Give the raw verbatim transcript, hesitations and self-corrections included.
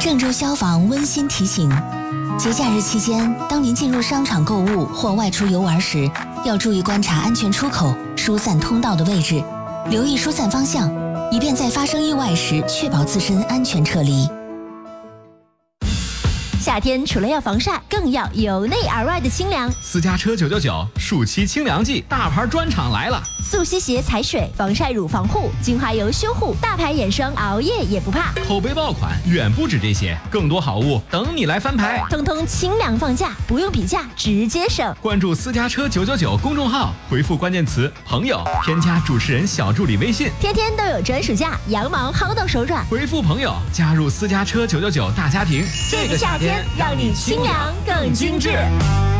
郑州消防温馨提醒：节假日期间，当您进入商场购物或外出游玩时，要注意观察安全出口、疏散通道的位置，留意疏散方向，以便在发生意外时确保自身安全撤离。 夏天除了要防晒，更要由内而外的清凉。 私家车九九九暑期清凉季大牌专场来了， 速吸鞋踩水，防晒乳防护，精华油修护，大牌眼霜熬夜也不怕。 口碑爆款远不止这些，更多好物等你来翻牌， 通通清凉放价，不用比价，直接省。 关注私家车九九九公众号，回复关键词朋友，添加主持人小助理微信， 天天都有专属价，羊毛薅到手软。 回复朋友，加入私家车九九九大家庭， 这个夏天让你清凉更精致。